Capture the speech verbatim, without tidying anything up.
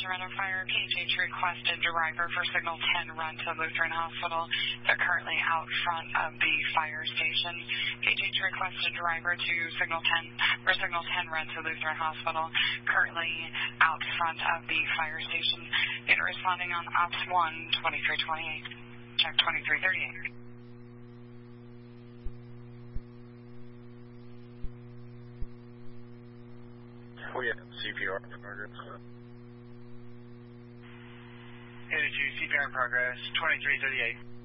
Sorrento Fire, P H H requested driver for Signal ten run to Lutheran Hospital. They're currently out front of the fire station. P H H requested driver to Signal ten, or Signal ten run to Lutheran Hospital, currently out front of the fire station. Data responding on Ops one, twenty-three twenty-eight. Check twenty-three thirty-eight. We have C P R in progress. eighty-two, C P R in progress, twenty-three thirty-eight.